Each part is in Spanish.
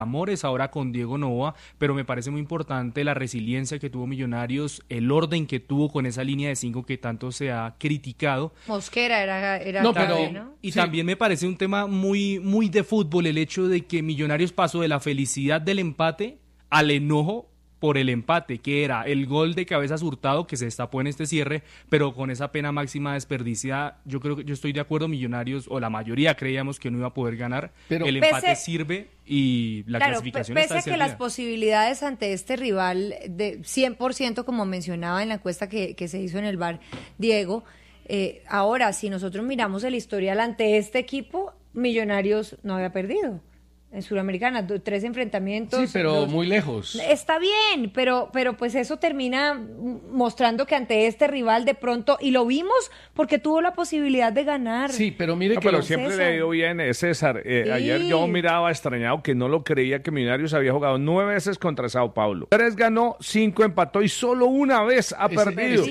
Amores, ahora con Diego Novoa, pero me parece muy importante la resiliencia que tuvo Millonarios, el orden que tuvo con esa línea de 5 que tanto se ha criticado. Mosquera era No, clave, pero ¿no? y sí, también me parece un tema muy de fútbol el hecho de que Millonarios pasó de la felicidad del empate al enojo por el empate, que era el gol de Cabezas Hurtado que se destapó en este cierre, pero con esa pena máxima desperdiciada, yo creo que yo estoy de acuerdo, Millonarios, o la mayoría creíamos que no iba a poder ganar, pero el empate sirve y la clasificación está pese a que las posibilidades ante este rival de 100%, como mencionaba en la encuesta que se hizo en el VAR, Diego, ahora, si nosotros miramos el historial ante este equipo, Millonarios no había perdido. En Suramericana, 3 enfrentamientos. Sí, pero muy lejos. Está bien, pero pues eso termina mostrando que ante este rival de pronto, y lo vimos porque tuvo la posibilidad de ganar. Sí, pero mire que... Pero siempre le ha ido bien, César. Sí. Ayer yo miraba extrañado que no lo creía que Millonarios había jugado 9 veces contra Sao Paulo. 3 ganó, 5 empató y solo una vez ha perdido.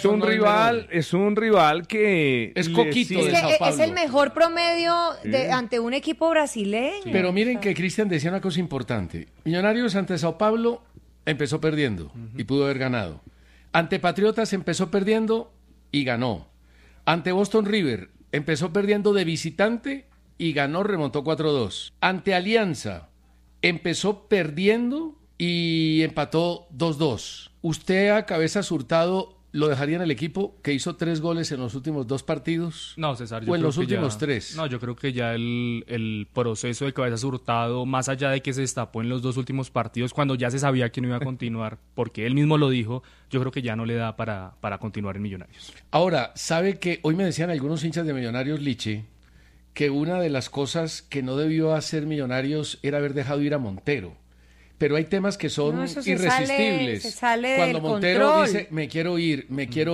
Es un rival que... Es coquito de Sao Paulo. Es el mejor promedio ante un equipo brasileño. Sí. Pero miren que Cristian decía una cosa importante. Millonarios ante Sao Paulo empezó perdiendo y pudo haber ganado. Ante Patriotas empezó perdiendo y ganó. Ante Boston River empezó perdiendo de visitante y ganó, remontó 4-2. Ante Alianza empezó perdiendo y empató 2-2. ¿Usted a Cabezas Hurtado lo dejaría en el equipo que hizo 3 goles en los últimos 2 partidos? No, César, yo ¿O en los últimos 3? No, yo creo que ya el proceso de Cabezas Hurtado, más allá de que se destapó en los 2 últimos partidos, cuando ya se sabía que no iba a continuar, porque él mismo lo dijo, yo creo que ya no le da para continuar en Millonarios. Ahora, ¿sabe que hoy me decían algunos hinchas de Millonarios, Liche, que una de las cosas que no debió hacer Millonarios era haber dejado ir a Montero? Pero hay temas que son irresistibles. Se sale Cuando del Montero control. dice, me quiero ir,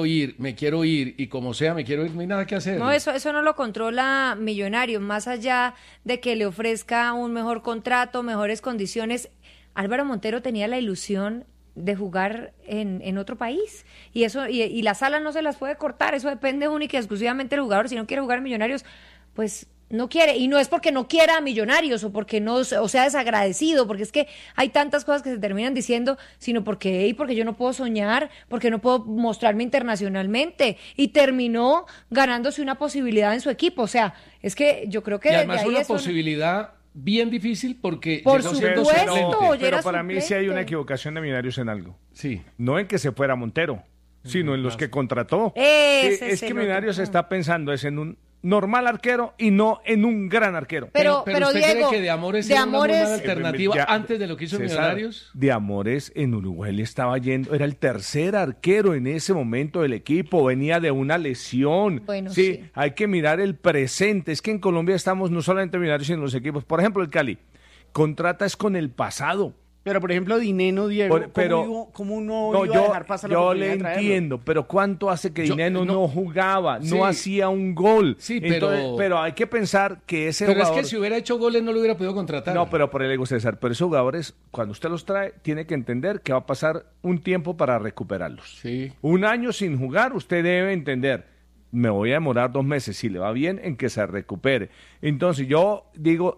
y como sea, me quiero ir, no hay nada que hacer. No, eso no lo controla Millonarios, más allá de que le ofrezca un mejor contrato, mejores condiciones. Álvaro Montero tenía la ilusión de jugar en otro país, y eso y la sala no se las puede cortar, eso depende única y exclusivamente del jugador. Si no quiere jugar en Millonarios, pues no quiere, y no es porque no quiera a Millonarios o porque no, o sea desagradecido, porque es que hay tantas cosas que se terminan diciendo, sino porque yo no puedo soñar, porque no puedo mostrarme internacionalmente, y terminó ganándose una posibilidad en su equipo. O sea, es que yo creo que y además una posibilidad bien difícil porque por llegó supuesto, siendo suplente. Pero para mí sí hay una equivocación de Millonarios en algo. Sí. No en que se fuera Montero, sino en los que contrató. Es que Millonarios está pensando en un normal arquero y no en un gran arquero. Pero ¿usted Diego, cree que de Amores era una buena alternativa antes de lo que hizo César, Millonarios? De Amores en Uruguay le estaba yendo, era el tercer arquero en ese momento del equipo, venía de una lesión. Bueno, sí, hay que mirar el presente. Es que en Colombia estamos no solamente Millonarios sino los equipos. Por ejemplo, el Cali contrata es con el pasado. Pero, por ejemplo, Dineno, Diego, ¿cómo uno iba a dejar pasar la oportunidad de traerlo? Yo le entiendo, pero ¿cuánto hace que Dineno no jugaba, no hacía un gol? Sí, pero hay que pensar que ese jugador... Pero es que si hubiera hecho goles no lo hubiera podido contratar. No, pero por el ego, César, pero esos jugadores, cuando usted los trae, tiene que entender que va a pasar un tiempo para recuperarlos. Sí. 1 año sin jugar, usted debe entender, me voy a demorar 2 meses, si le va bien, en que se recupere. Entonces yo digo,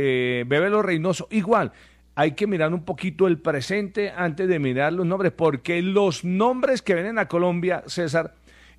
Bebelo Reynoso, igual... Hay que mirar un poquito el presente antes de mirar los nombres, porque los nombres que vienen a Colombia, César,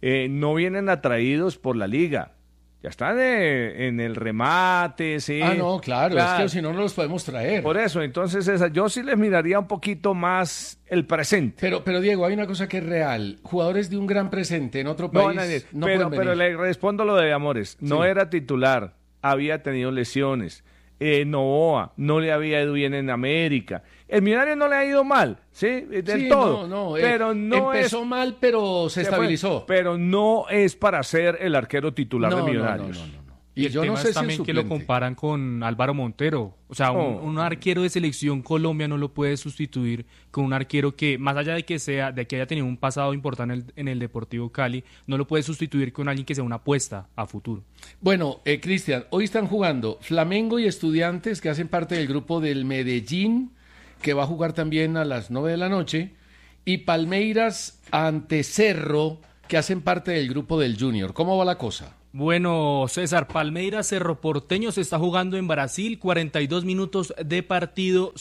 no vienen atraídos por la liga. Ya están en el remate, sí. Ah, no, claro, es que si no, no los podemos traer. Por eso, entonces, César, yo sí les miraría un poquito más el presente. Pero Diego, hay una cosa que es real. Jugadores de un gran presente en otro país no pueden venir. Pero le respondo lo de Amores. No era titular, había tenido lesiones. Novoa no le había ido bien en América. El Millonario no le ha ido mal, ¿sí? Del todo. Pero no empezó mal, pero se estabilizó. Pero no es para ser el arquero titular de Millonarios. No. Y yo no sé si también que lo comparan con Álvaro Montero. O sea, un arquero de selección Colombia no lo puede sustituir con un arquero que, más allá de que haya tenido un pasado importante en el Deportivo Cali, no lo puede sustituir con alguien que sea una apuesta a futuro. Bueno, Cristian, hoy están jugando Flamengo y Estudiantes, que hacen parte del grupo del Medellín, que va a jugar también a las 9 de la noche, y Palmeiras ante Cerro, que hacen parte del grupo del Junior. ¿Cómo va la cosa? Bueno, César, Palmeiras Cerro Porteño se está jugando en Brasil, 42 minutos de partido,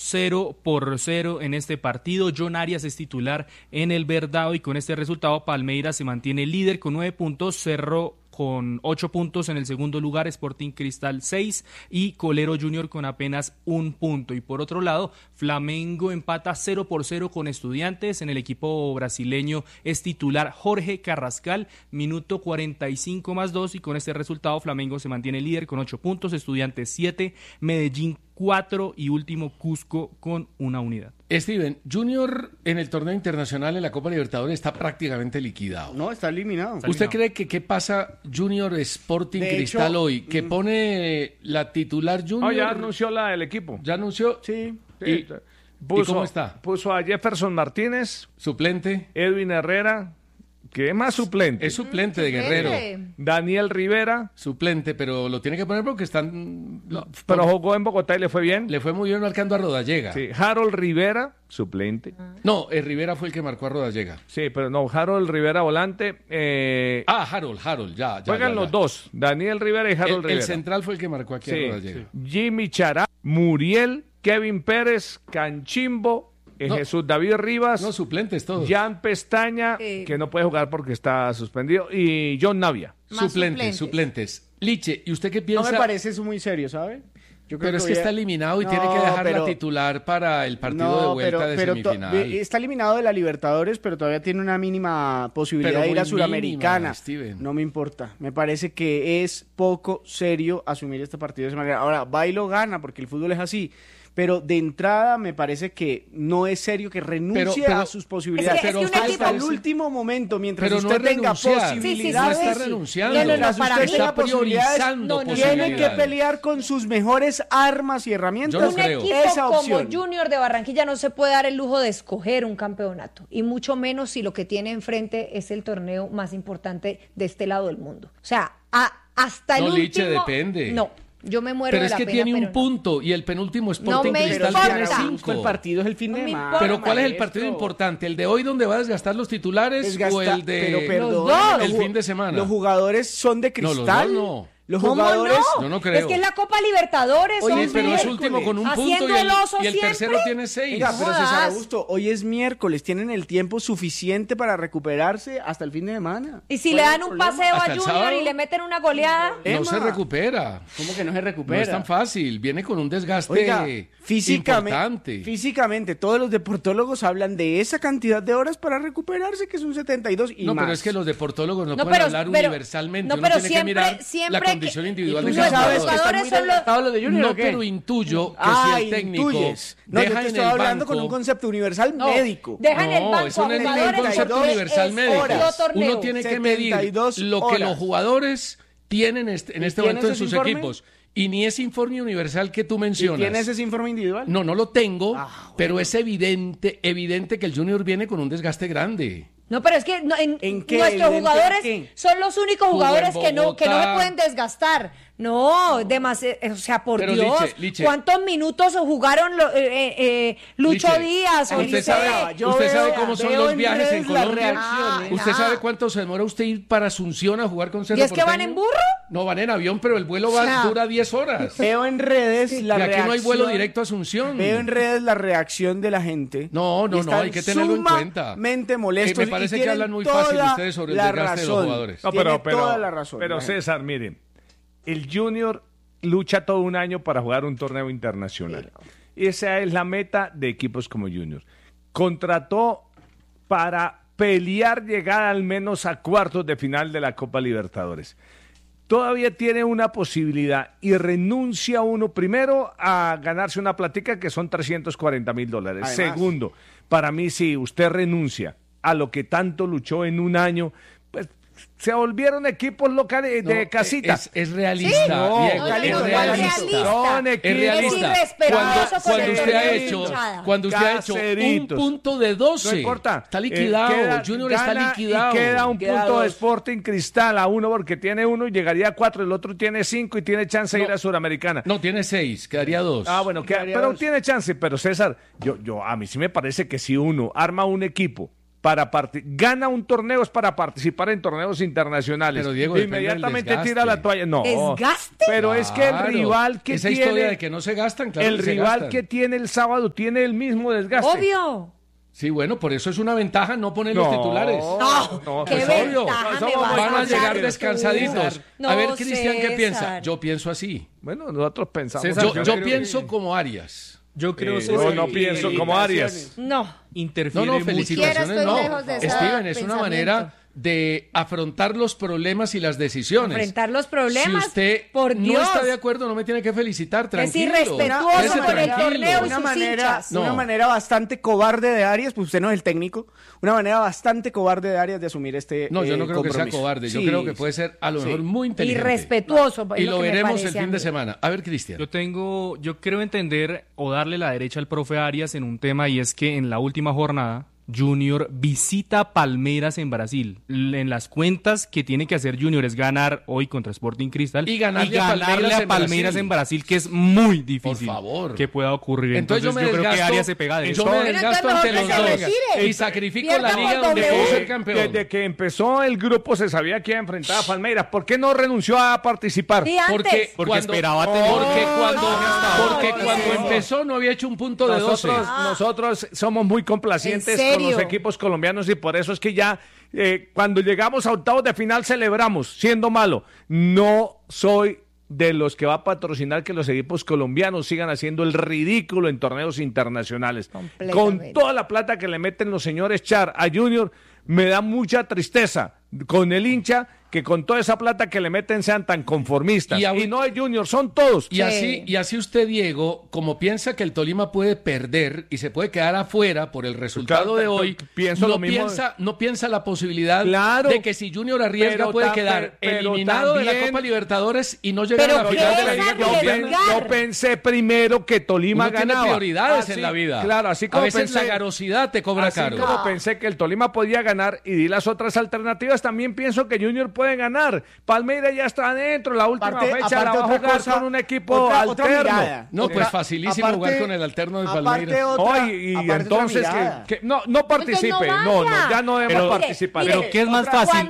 0-0 en este partido. John Arias es titular en el Verdao y con este resultado Palmeiras se mantiene líder con 9 puntos, Cerro con 8 puntos en el segundo lugar, Sporting Cristal 6 y Colero Junior con apenas 1 punto. Y por otro lado, Flamengo empata 0-0 con Estudiantes. En el equipo brasileño es titular Jorge Carrascal, minuto 45+2 y con este resultado Flamengo se mantiene líder con 8 puntos, Estudiantes 7, Medellín 4 y último Cusco con 1 unidad. Steven, Junior en el torneo internacional en la Copa Libertadores está prácticamente liquidado. No, está eliminado. ¿Usted cree que qué pasa Junior Sporting Cristal hoy? ¿Que pone la titular Junior? No, ya anunció la del equipo. ¿Ya anunció? Sí. ¿Y cómo está? Puso a Jefferson Martínez, suplente. Edwin Herrera, que es más suplente. Es suplente de Guerrero. Daniel Rivera. Suplente, pero lo tiene que poner porque están... No, pero jugó en Bogotá y le fue bien. Le fue muy bien marcando a Rodallega. Sí, Harold Rivera, suplente. No, Rivera fue el que marcó a Rodallega. Sí, pero no, Harold Rivera volante. Harold, ya. Juegan los dos, Daniel Rivera y Harold Rivera. El central fue el que marcó aquí a Rodallega. Sí. Jimmy Chará, Muriel, Kevin Pérez, Canchimbo, Jesús David Rivas. No, suplentes todos. Jan Pestaña, que no puede jugar porque está suspendido, y John Navia. Suplentes. Liche, ¿y usted qué piensa? No me parece eso muy serio, ¿sabe? Yo creo pero es que está eliminado y tiene que dejar la titular para el partido de vuelta de semifinal. Está eliminado de la Libertadores, pero todavía tiene una mínima posibilidad de ir a Suramericana. No me importa. Me parece que es poco serio asumir este partido de esa manera. Ahora, va y lo gana, porque el fútbol es así. Pero de entrada me parece que no es serio que renuncie a sus posibilidades. Es que hasta el último momento, mientras usted no tenga posibilidades, no está renunciando. Mientras usted tenga priorizando tiene que pelear con sus mejores armas y herramientas. Un equipo como Junior de Barranquilla no se puede dar el lujo de escoger un campeonato, y mucho menos si lo que tiene enfrente es el torneo más importante de este lado del mundo. O sea, hasta el último... Liche, depende. No. Yo me muero pero de la pena. Pero es que tiene un punto y el penúltimo Sporting Cristal tiene 5. El partido es el fin de semana. Pero ¿cuál es el partido importante? ¿El de hoy donde va a desgastar los titulares o el de el fin de semana? Los jugadores son de cristal. No. Los jugadores... No creo. Es que es la Copa Libertadores. Oye, pero es último con un punto y el tercero tiene 6. Pero César Augusto, hoy es miércoles, tienen el tiempo suficiente para recuperarse hasta el fin de semana. Y si le dan un paseo a Junior y le meten una goleada... No se recupera. ¿Cómo que no se recupera? No es tan fácil, viene con un desgaste importante. Físicamente, todos los deportólogos hablan de esa cantidad de horas para recuperarse, que es un 72 y más. No, pero es que los deportólogos no pueden hablar universalmente. Uno tiene que mirar la condición individual de cada jugador. No, pero intuyo que si el técnico deja en el banco... hablando con un concepto universal médico. Deja en el banco eso no es ningún concepto universal médico. Uno tiene que medir lo que los jugadores tienen en este momento en sus equipos. Y ni ese informe universal que tú mencionas. ¿Tienes ese informe individual? No lo tengo, pero es evidente que el Junior viene con un desgaste grande. No, pero es que nuestros jugadores son los únicos jugadores que no se pueden desgastar. No, demasiado, o sea, por pero Dios, Liche, ¿cuántos minutos jugaron Lucho Díaz? ¿Usted sabe cómo son los viajes en Colombia? ¿Usted sabe cuánto se demora usted ir para Asunción a jugar con Cerro Porteño? ¿Y es que van en burro? No, van en avión, pero el vuelo dura 10 horas. Veo en redes la reacción. Aquí no hay vuelo directo a Asunción. Veo en redes la reacción de la gente. No, hay que tenerlo en cuenta. Sumamente molesto. Me parece que hablan muy fácil ustedes sobre el desgaste de los jugadores. No, pero toda la razón. Pero César, miren, el Junior lucha todo un año para jugar un torneo internacional. Esa es la meta de equipos como Junior. Contrató para pelear llegar al menos a cuartos de final de la Copa Libertadores. Todavía tiene una posibilidad y renuncia uno primero a ganarse una platica que son $340,000. Además, segundo, para mí si usted renuncia a lo que tanto luchó en un año, pues se volvieron equipos locales de casita. Es realista. ¿Sí? Es realista. Cuando usted ha hecho un punto de 12, no importa. Está liquidado. Junior está liquidado. Y queda un punto de Sporting Cristal a uno porque tiene uno y llegaría a 4, el otro tiene 5 y tiene chance de ir a Suramericana. No, tiene 6, quedaría 2. Bueno, pero tiene chance. Pero César, a mí sí me parece que si uno arma un equipo gana un torneo es para participar en torneos internacionales. Pero Diego, inmediatamente tira la toalla. No. ¿Desgaste? Pero es que el rival que esa tiene... historia de que no se gastan, claro el que se rival gastan. que tiene el sábado tiene el mismo desgaste. Obvio. Sí, bueno, por eso es una ventaja no poner los titulares. No, qué pues ventaja obvio. me vas Van a dar llegar tú. descansaditos. No, a ver, Cristian, ¿qué César. piensa? Yo pienso así. Bueno, nosotros pensamos. César, Yo pienso como Arias. Yo creo yo no pienso como Arias. No. interfiere No, mucho. felicitaciones, Siquiera no. estoy lejos de ese Steven, es una pensamiento. manera de afrontar los problemas y las decisiones. Enfrentar los problemas, Si usted por no Dios. está de acuerdo, no me tiene que felicitar, tranquilo. irrespetuoso Quédese con el tranquilo. torneo y Una sus manera, hinchas. No. una manera bastante cobarde de Arias, pues usted no es el técnico, una manera bastante cobarde de Arias de asumir este No, yo no creo que sea compromiso. cobarde, yo Sí, creo que puede ser a lo mejor muy inteligente. Irrespetuoso. es Y lo que me veremos parece el a fin mí. de semana. A ver, Cristian. Yo creo entender o darle la derecha al profe Arias en un tema, y es que en la última jornada Junior visita Palmeiras en Brasil. En las cuentas que tiene que hacer Junior es ganar hoy contra Sporting Cristal Y ganarle a a Palmeiras en Brasil, que es muy difícil Por favor. que pueda ocurrir. Entonces yo Creo que Arias se pega de yo eso. me Bueno, desgasto entonces ante los mejor que se dos retire. y sacrifico Pierda la liga por donde W. puedo ser campeón. Desde que empezó el grupo se sabía que iba a enfrentar a Palmeiras. ¿Por qué no renunció a participar? Sí, antes. Porque esperaba tener- Porque no, cuando no. empezó no había hecho un punto de 12. Nosotros somos muy complacientes ¿En con los serio? equipos colombianos y por eso es que ya cuando llegamos a octavos de final celebramos, siendo malo. No soy de los que va a patrocinar que los equipos colombianos sigan haciendo el ridículo en torneos internacionales. Completamente. Con toda la plata que le meten los señores Char a Junior, me da mucha tristeza con el hincha que con toda esa plata que le meten sean tan conformistas. Y Y, no es Junior, son todos. Y así usted, Diego, como piensa que el Tolima puede perder y se puede quedar afuera por el resultado Claro, de hoy, pienso no lo mismo. no piensa la posibilidad Claro. de que si Junior arriesga Pero puede tam- quedar pero eliminado de la también- Copa Libertadores y no llegar Pero a la ¿qué final de la es Liga arriesgar? Colombiana. Yo pensé primero que Tolima Uno tiene ganaba. prioridades Así, en la vida. Claro, así a como veces pensé, la garosidad te cobra así caro. como pensé que el Tolima podía ganar y di las otras alternativas, también pienso que Junior puede ganar. Palmeiras ya está adentro, la última fecha la va a otra jugar cosa, con un equipo otra alterno. mirada. No, pues facilísimo jugar con el alterno de Palmeiras. Oye, y entonces no participe, no, ya no debemos participar. Pero ¿qué es más fácil?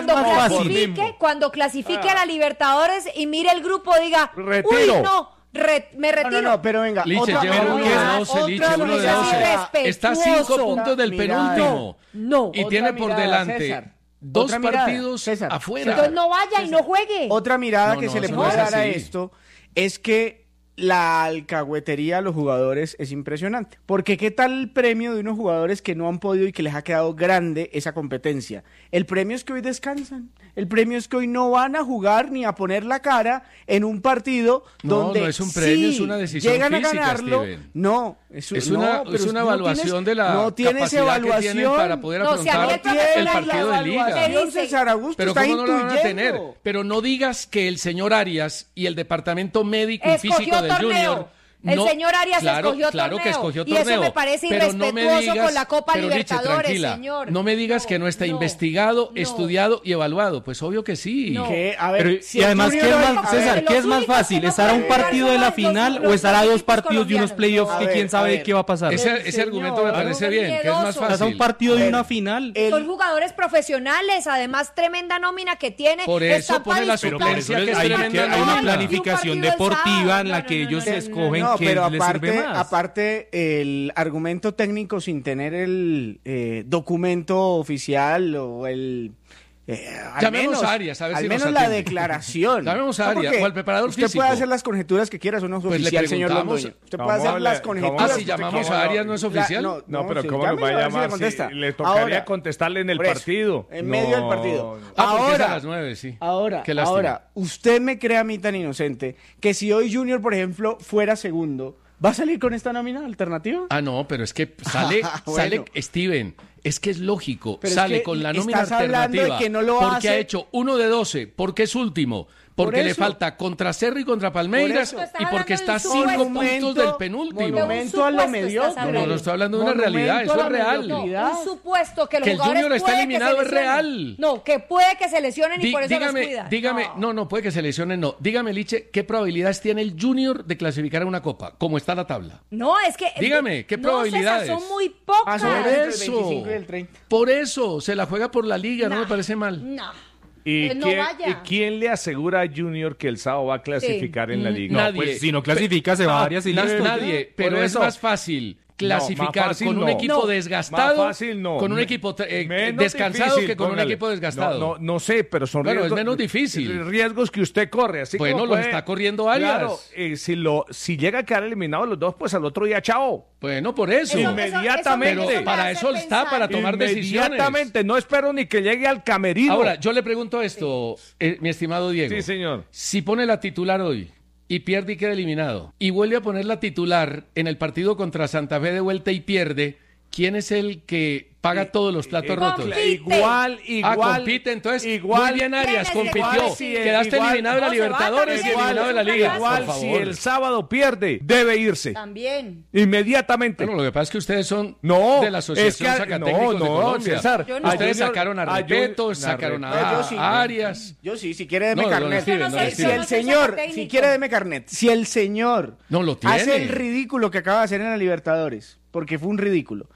Cuando clasifique a la Libertadores y mire el grupo, diga, Retiro. uy, no, me retiro. No, pero venga. Liche, otra- lleva uno de mirada, 12, otra Liche, uno de mirada. 12. Está a 5 Irrespetuoso. puntos del Mirada. penúltimo. No. Y Otra tiene por mirada, delante César. 2 Otra mirada, partidos César. afuera. Entonces no vaya y no juegue. Otra mirada No, que no, se le eso puede no es dar a así. esto es que la alcahuetería a los jugadores es impresionante. Porque qué tal el premio de unos jugadores que no han podido y que les ha quedado grande esa competencia. El premio es que hoy descansan. El premio es que hoy no van a jugar ni a poner la cara en un partido No, donde no es un premio, sí, es una decisión llegan física, a ganarlo. Steven. No, Es no, una, pero es una no evaluación tienes- de la no tienes capacidad que tienen evaluación. para poder No, si a mí afrontar el el profesor partido la de liga. evaluación Dice César Augusto, Pero está ¿cómo no lo van a intuyendo. tener? Pero no digas que el señor Arias y el departamento médico y Escogió físico del torneo. Junior... El señor Arias claro, escogió claro que torneo. escogió Y eso torneo. me parece pero no me irrespetuoso digas, con la Copa pero, Liche, Libertadores, tranquila, señor. No me digas que no está investigado, estudiado y evaluado. Pues obvio que sí. No. Que, a ver, Pero, si y el además, Junior ¿qué es hoy- más, a ver, César, los qué es más únicos fácil? que no ¿Estar a un pueden partido de la ganar son final los o estar a dos equipos partidos de unos colombianos? playoffs No, que a quién ver, sabe a ver. qué va a pasar? Ese argumento me parece bien, que es más Miedoso. Estás a un fácil. partido de Bueno, una final. Son jugadores profesionales, además tremenda nómina que tiene. Por eso Están pone para la disputar suplencia, un que es partido tremenda de nómina. Hay una y un planificación partido el deportiva sábado. en la que ellos escogen No, qué pero les sirve más. aparte el argumento técnico sin tener el documento oficial o el al Llamemos menos, a Arias, a ver al si nos menos la atiende. declaración. Llamemos a No, Arias porque o al preparador usted físico. puede hacer las conjeturas que quiera, eso no es Pues le oficial, señor preguntamos- Londoño. Usted puede hacer ¿Cómo las le- conjeturas. cómo- Ah, si llamamos a Arias no es oficial. No, pero sí, ¿cómo nos va a llámelo, ver si llamar? le contesta. Si le tocaría Ahora, contestarle en el por eso, partido. en medio del partido. Ah, porque es a Ahora, las 9, sí. Ahora, Qué lástima. ahora, usted me cree a mí tan inocente que si hoy Junior, por ejemplo, fuera segundo, ¿va a salir con esta nómina alternativa? Ah, no, pero es que sale, Bueno. sale Steven, es que es lógico, Pero es sale que con la nómina estás hablando de alternativa, que no lo porque hace. ha hecho 1 de 12, porque es último, porque le falta contra Cerro y contra Palmeiras y porque está a 5 puntos del penúltimo. Monumento a lo mediocre. No estoy hablando de una realidad, eso es real. Un supuesto que los que el jugadores Junior está puede eliminado que es real. No, que puede que se lesionen y por eso los cuida. Dígame, no, puede que se lesionen, no. Dígame, Liche, ¿qué probabilidades tiene el Junior de clasificar a una copa? ¿Cómo está la tabla? No, es que... Dígame, ¿qué probabilidades? No, son muy pocas. Por eso, se la juega por la liga, no me parece mal. No. ¿Y no vaya. ¿Y quién le asegura a Junior que el sábado va a clasificar en la liga? Nadie. Pues si no clasifica se va a varias y listo. Nadie, pero es más fácil clasificar con un equipo desgastado, con un equipo descansado que con un equipo desgastado. No sé, pero son riesgos. Es menos difícil. Riesgos que usted corre. Así bueno, los está corriendo Arias. Claro, si llega a quedar eliminado los dos, pues al otro día, chao. Bueno, por eso. Inmediatamente. Pero para eso está, para tomar decisiones. Inmediatamente, no espero ni que llegue al camerino. Ahora, yo le pregunto esto, mi estimado Diego. Sí, señor. Si pone la titular hoy y pierde y queda eliminado, y vuelve a poner la titular en el partido contra Santa Fe de vuelta y pierde, ¿quién es el que paga todos los platos rotos? Igual. Compite, entonces, muy bien Arias, compitió. Quedaste eliminado de la Libertadores y eliminado de la Liga. Igual, si el sábado pierde, debe irse. También. Inmediatamente. Bueno, lo que pasa es que ustedes son de la Asociación Sacatécnicos de Colombia. César, ustedes sacaron a Repeto, sacaron a Arias. Yo sí, si quiere deme carnet. Si el señor, si quiere deme carnet. Si el señor no lo tiene, hace el ridículo que acaba de hacer en la Libertadores, porque fue un ridículo,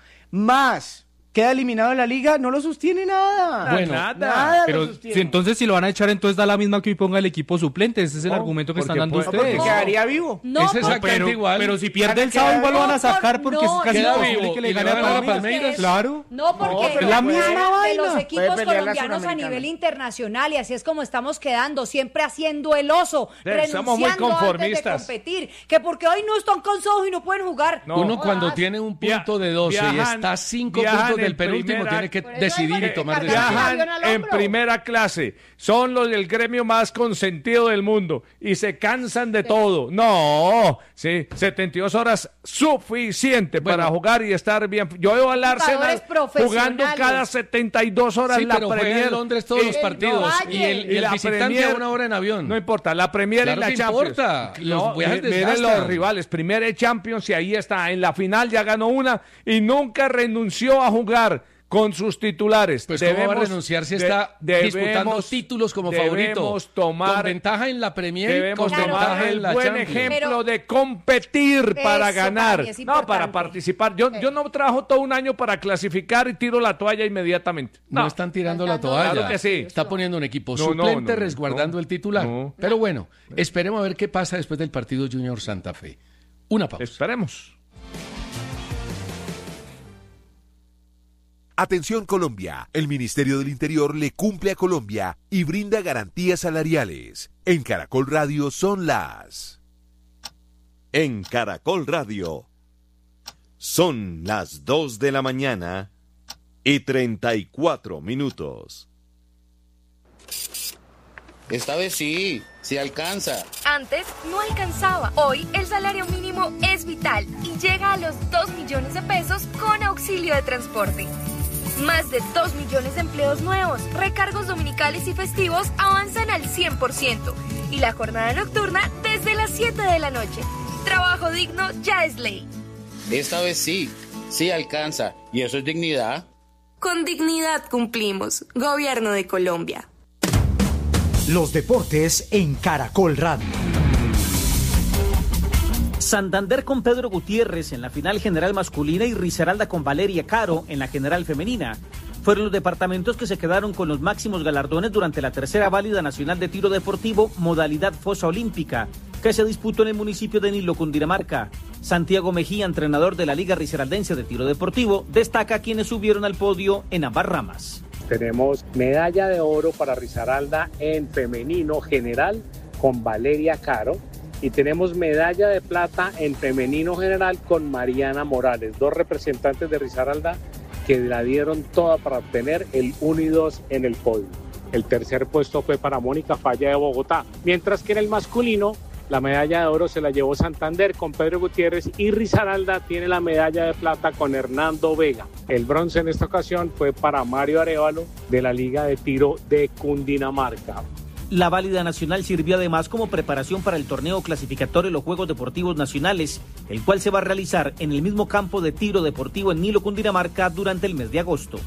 más queda eliminado de la liga, no lo sostiene nada. Bueno, nada pero lo sostiene. entonces si lo van a echar, entonces da la misma que hoy ponga el equipo suplente. Ese es el argumento que están dando ustedes. Porque quedaría vivo. No, es exactamente igual. Pero si pierde el sábado igual lo van a sacar porque es casi imposible que le gane a Palmeiras. Claro. No, porque es la misma vaina. los equipos colombianos a nivel internacional y así es como estamos quedando, siempre haciendo el oso, somos muy renunciando antes de conformistas. competir, que porque hoy no están cansados y no pueden jugar. Uno cuando tiene un punto de 12 y está a 5 puntos del penúltimo, tiene que decidir y tomar decisiones. Viajan en primera clase, son los del gremio más consentido del mundo y se cansan de todo. No, sí, 72 horas suficiente para jugar y estar bien. Yo veo al Arsenal jugando cada 72 horas la pero Premier. juega en Londres todos los partidos y el visitante Premier, 1 hora en avión. No importa, la Premier y la Champions. Importa. Los viajes miren los rivales, Premier y Champions y ahí está, en la final ya ganó una y nunca renunció a jugar con sus titulares. Pues ¿cómo va a renunciar si está disputando títulos como favorito? Con ventaja en la Premier, con ventaja en la buen Champions. Ejemplo de competir para ganar, no para participar. Yo no trabajo todo un año para clasificar y tiro la toalla inmediatamente. No están tirando la toalla. Claro que sí. Está poniendo un equipo suplente resguardando el titular. Pero bueno, esperemos a ver qué pasa después del partido Junior Santa Fe. Una pausa. Esperemos. Atención Colombia, el Ministerio del Interior le cumple a Colombia y brinda garantías salariales. En Caracol Radio son las... En Caracol Radio son las 2 de la mañana y 34 minutos. Esta vez sí alcanza. Antes no alcanzaba. Hoy el salario mínimo es vital y llega a los 2 millones de pesos con auxilio de transporte. Más de 2 millones de empleos nuevos, recargos dominicales y festivos avanzan al 100% y la jornada nocturna desde las 7 de la noche. Trabajo digno ya es ley. Esta vez sí alcanza y eso es dignidad. Con dignidad cumplimos. Gobierno de Colombia. Los deportes en Caracol Radio. Santander con Pedro Gutiérrez en la final general masculina y Risaralda con Valeria Caro en la general femenina. Fueron los departamentos que se quedaron con los máximos galardones durante la tercera válida nacional de tiro deportivo modalidad fosa olímpica, que se disputó en el municipio de Nilo, Cundinamarca. Santiago Mejía, entrenador de la Liga Risaraldense de Tiro Deportivo, destaca a quienes subieron al podio en ambas ramas. Tenemos medalla de oro para Risaralda en femenino general con Valeria Caro. Y tenemos medalla de plata en femenino general con Mariana Morales, 2 representantes de Risaralda que la dieron toda para obtener el 1 y 2 en el podio. El tercer puesto fue para Mónica Falla de Bogotá, mientras que en el masculino la medalla de oro se la llevó Santander con Pedro Gutiérrez y Risaralda tiene la medalla de plata con Hernando Vega. El bronce en esta ocasión fue para Mario Arévalo de la Liga de Tiro de Cundinamarca. La válida nacional sirvió además como preparación para el torneo clasificatorio de los Juegos Deportivos Nacionales, el cual se va a realizar en el mismo campo de tiro deportivo en Nilo, Cundinamarca, durante el mes de agosto.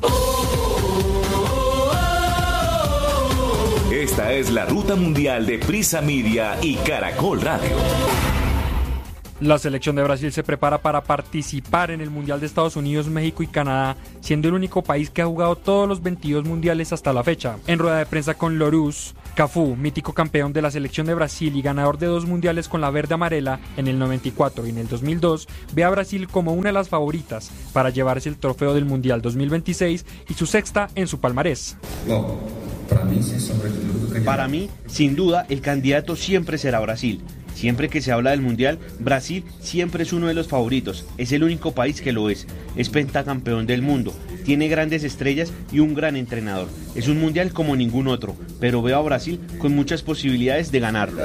Esta es la ruta mundial de Prisa Media y Caracol Radio. La selección de Brasil se prepara para participar en el Mundial de Estados Unidos, México y Canadá, siendo el único país que ha jugado todos los 22 mundiales hasta la fecha. En rueda de prensa con Lourdes, Cafú, mítico campeón de la selección de Brasil y ganador de 2 mundiales con la verde-amarela en el 94 y en el 2002, ve a Brasil como una de las favoritas para llevarse el trofeo del Mundial 2026 y su sexta en su palmarés. Para mí, sin duda, el candidato siempre será Brasil. Siempre que se habla del Mundial, Brasil siempre es uno de los favoritos, es el único país que lo es pentacampeón del mundo, tiene grandes estrellas y un gran entrenador. Es un Mundial como ningún otro, pero veo a Brasil con muchas posibilidades de ganarlo.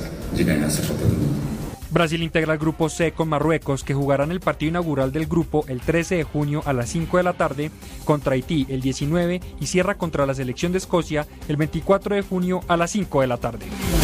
Brasil integra el grupo C con Marruecos, que jugarán el partido inaugural del grupo el 13 de junio a las 5 de la tarde, contra Haití el 19 y cierra contra la selección de Escocia el 24 de junio a las 5 de la tarde.